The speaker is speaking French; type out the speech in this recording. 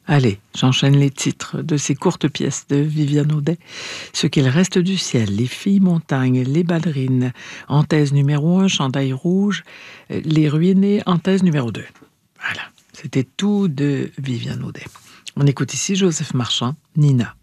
Allez, j'enchaîne les titres de ces courtes pièces de Viviane Audet. Ce qu'il reste du ciel, Les filles montagnes, Les ballerines, en thèse numéro 1, Chandail rouge, Les ruinés, en thèse numéro 2. Voilà, c'était tout de Viviane Audet. On écoute ici Joseph Marchand, Nina.